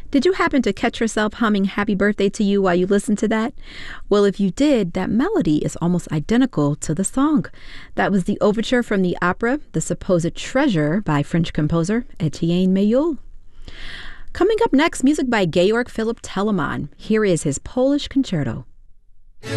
Did you happen to catch yourself humming Happy Birthday to You while you listened to that? Well, if you did, that melody is almost identical to the song. That was the overture from the opera The Supposed Treasure by French composer Etienne Mayol. Coming up next, music by Georg Philipp Telemann. Here is his Polish Concerto.